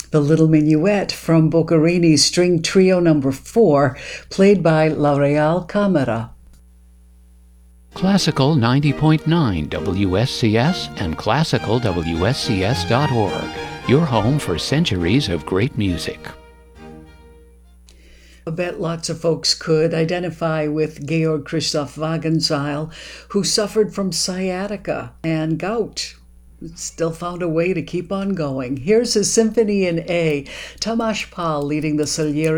The Little Minuet from Boccherini's String Trio No. 4, played by La Real Camera. Classical 90.9 WSCS and classicalwscs.org, your home for centuries of great music. I bet lots of folks could identify with Georg Christoph Wagenseil, who suffered from sciatica and gout. Still found a way to keep on going. Here's his Symphony in A, Tomasz Pal leading the Salieri